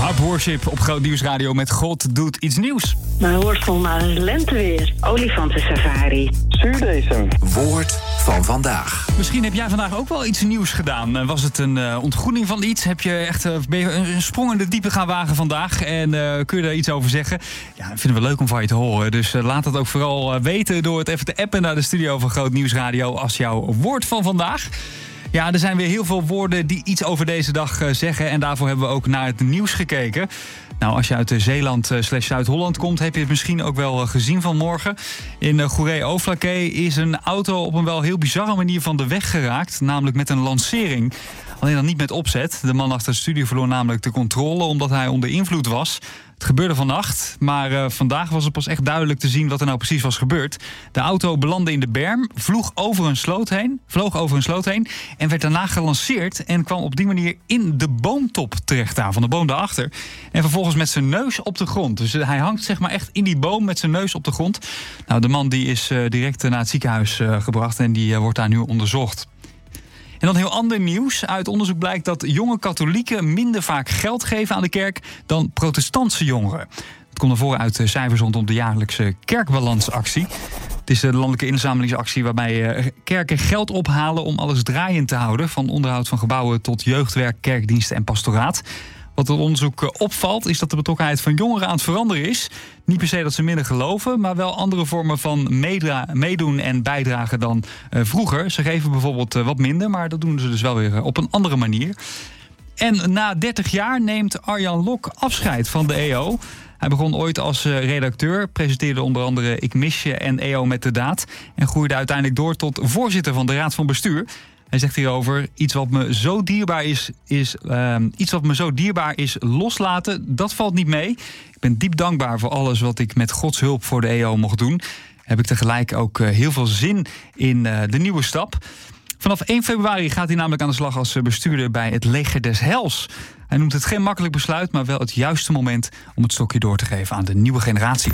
Hub Worship op Groot Nieuwsradio met God doet iets nieuws. Mijn woord maar is lenteweer. Olifantensafari. Zuurdesem. Woord van vandaag. Misschien heb jij vandaag ook wel iets nieuws gedaan. Was het een ontgroening van iets? Ben je een sprong in de diepe gaan wagen vandaag? En kun je daar iets over zeggen? Ja, dat vinden we leuk om van je te horen. Dus laat dat ook vooral weten door het even te appen naar de studio van Groot Nieuwsradio als jouw woord van vandaag. Ja, er zijn weer heel veel woorden die iets over deze dag zeggen. En daarvoor hebben we ook naar het nieuws gekeken. Nou, als je uit Zeeland/Zuid-Holland komt, heb je het misschien ook wel gezien vanmorgen. In Goeree-Overlakkee is een auto op een wel heel bizarre manier van de weg geraakt. Namelijk met een lancering. Alleen dan niet met opzet. De man achter het studio verloor namelijk de controle omdat hij onder invloed was. Het gebeurde vannacht, maar vandaag was het pas echt duidelijk te zien wat er nou precies was gebeurd. De auto belandde in de berm, vloog over een sloot heen en werd daarna gelanceerd en kwam op die manier in de boomtop terecht aan, van de boom daarachter. En vervolgens met zijn neus op de grond. Dus hij hangt zeg maar echt in die boom met zijn neus op de grond. Nou, de man die is direct naar het ziekenhuis gebracht en die wordt daar nu onderzocht. En dan heel ander nieuws. Uit onderzoek blijkt dat jonge katholieken minder vaak geld geven aan de kerk dan protestantse jongeren. Het komt naar voren uit cijfers rondom de jaarlijkse kerkbalansactie. Het is de landelijke inzamelingsactie waarbij kerken geld ophalen om alles draaiend te houden. Van onderhoud van gebouwen tot jeugdwerk, kerkdiensten en pastoraat. Wat het onderzoek opvalt is dat de betrokkenheid van jongeren aan het veranderen is. Niet per se dat ze minder geloven, maar wel andere vormen van meedoen en bijdragen dan vroeger. Ze geven bijvoorbeeld wat minder, maar dat doen ze dus wel weer op een andere manier. En na 30 jaar neemt Arjan Lok afscheid van de EO. Hij begon ooit als redacteur, presenteerde onder andere Ik Mis Je en EO met de Daad. En groeide uiteindelijk door tot voorzitter van de Raad van Bestuur. Hij zegt hierover, iets wat me zo dierbaar is loslaten, dat valt niet mee. Ik ben diep dankbaar voor alles wat ik met Gods hulp voor de EO mocht doen. Heb ik tegelijk ook heel veel zin in de nieuwe stap. Vanaf 1 februari gaat hij namelijk aan de slag als bestuurder bij het Leger des Heils. Hij noemt het geen makkelijk besluit, maar wel het juiste moment om het stokje door te geven aan de nieuwe generatie.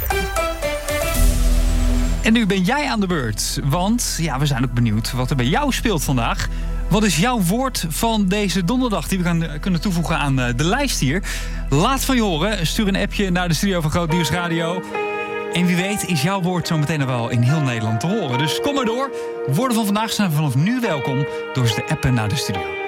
En nu ben jij aan de beurt, want ja, we zijn ook benieuwd wat er bij jou speelt vandaag. Wat is jouw woord van deze donderdag die we kunnen toevoegen aan de lijst hier? Laat van je horen, stuur een appje naar de studio van Groot Nieuwsradio. En wie weet is jouw woord zo meteen nog wel in heel Nederland te horen. Dus kom maar door. Woorden van vandaag zijn vanaf nu welkom door ze te appen naar de studio.